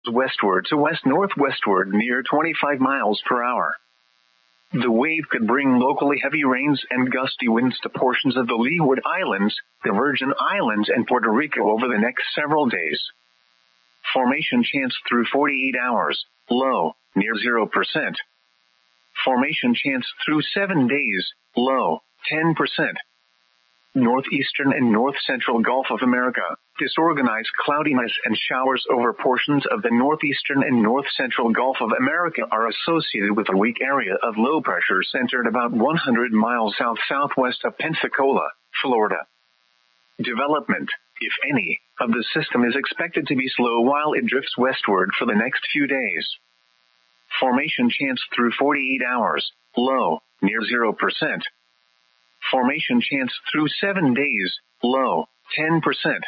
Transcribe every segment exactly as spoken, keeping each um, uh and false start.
westward to west-northwestward near twenty-five miles per hour. The wave could bring locally heavy rains and gusty winds to portions of the Leeward Islands, the Virgin Islands, and Puerto Rico over the next several days. Formation chance through forty-eight hours, low, near zero percent. Formation chance through seven days, low, ten percent. Northeastern and north-central Gulf of America, disorganized cloudiness and showers over portions of the northeastern and north-central Gulf of America are associated with a weak area of low pressure centered about one hundred miles south-southwest of Pensacola, Florida. Development, if any, of the system is expected to be slow while it drifts westward for the next few days. Formation chance through forty-eight hours, low, near zero percent. Formation chance through seven days, low, ten percent.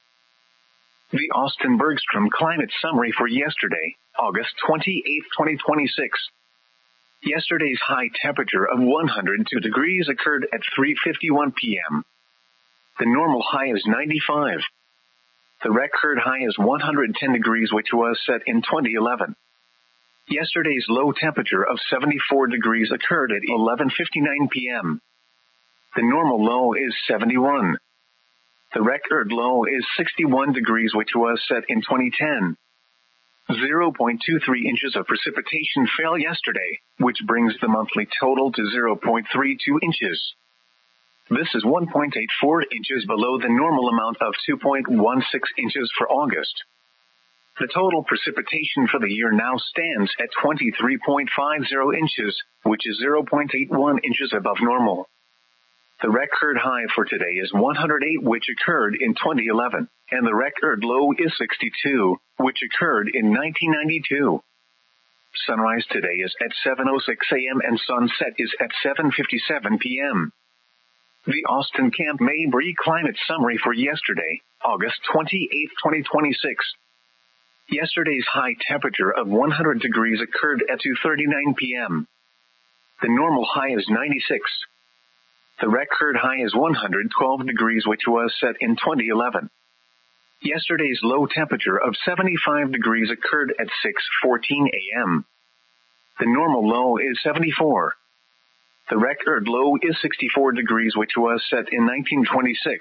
The Austin Bergstrom Climate Summary for yesterday, August twenty-eighth, twenty twenty-six. Yesterday's high temperature of one hundred two degrees occurred at three fifty-one p m The normal high is ninety-five. The record high is one hundred ten degrees, which was set in twenty eleven. Yesterday's low temperature of seventy-four degrees occurred at eleven fifty-nine p m The normal low is seventy-one. The record low is sixty-one degrees, which was set in twenty ten. zero point two three inches of precipitation fell yesterday, which brings the monthly total to zero point three two inches. This is one point eight four inches below the normal amount of two point one six inches for August. The total precipitation for the year now stands at twenty-three point five zero inches, which is zero point eight one inches above normal. The record high for today is one hundred eight, which occurred in twenty eleven, and the record low is sixty-two, which occurred in nineteen ninety-two. Sunrise today is at seven oh six a m and sunset is at seven fifty-seven p m The Austin Camp Mabry Climate Summary for yesterday, August twenty-eighth, twenty twenty-six. Yesterday's high temperature of one hundred degrees occurred at two thirty-nine p m The normal high is ninety-six. The record high is one hundred twelve degrees, which was set in twenty eleven. Yesterday's low temperature of seventy-five degrees occurred at six fourteen a m The normal low is seventy-four. The record low is sixty-four degrees, which was set in nineteen twenty-six.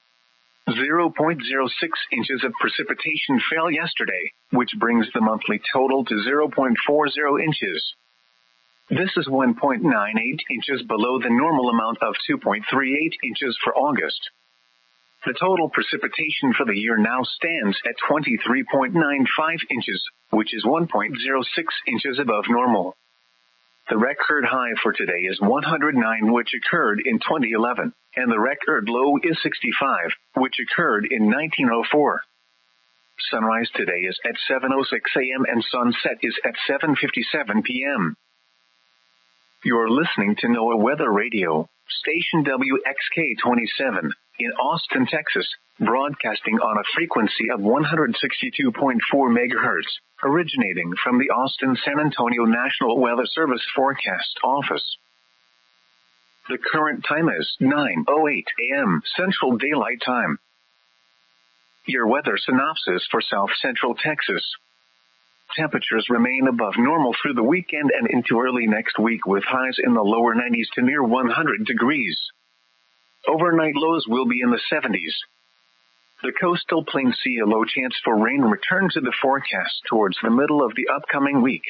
zero point zero six inches of precipitation fell yesterday, which brings the monthly total to zero point four zero inches. This is one point nine eight inches below the normal amount of two point three eight inches for August. The total precipitation for the year now stands at twenty-three point nine five inches, which is one point zero six inches above normal. The record high for today is one hundred nine, which occurred in twenty eleven, and the record low is sixty-five, which occurred in nineteen oh four. Sunrise today is at seven oh six a m and sunset is at seven fifty-seven p m You're listening to NOAA Weather Radio, station W X K twenty-seven, in Austin, Texas, broadcasting on a frequency of one hundred sixty-two point four megahertz, originating from the Austin-San Antonio National Weather Service Forecast Office. The current time is nine oh eight a m Central Daylight Time. Your weather synopsis for South Central Texas. Temperatures remain above normal through the weekend and into early next week, with highs in the lower nineties to near one hundred degrees. Overnight lows will be in the seventies. The coastal plains see a low chance for rain return to the forecast towards the middle of the upcoming week.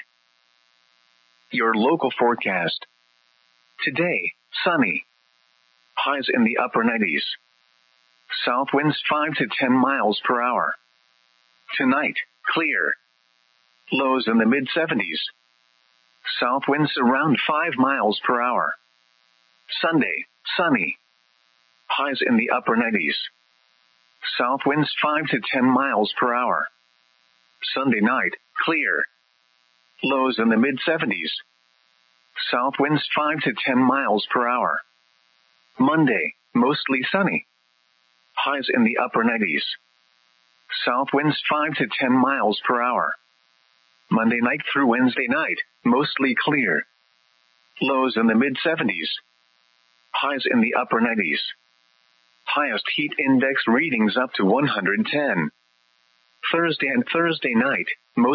Your local forecast. Today, sunny. Highs in the upper nineties. South winds five to ten miles per hour. Tonight, clear. Lows in the mid seventies. South winds around five miles per hour. Sunday, sunny. Highs in the upper nineties. South winds five to ten miles per hour. Sunday night, clear. Lows in the mid seventies. South winds five to ten miles per hour. Monday, mostly sunny. Highs in the upper nineties. South winds five to ten miles per hour. Monday night through Wednesday night, mostly clear. Lows in the mid seventies. Highs in the upper nineties. Highest heat index readings up to one hundred ten. Thursday and Thursday night, most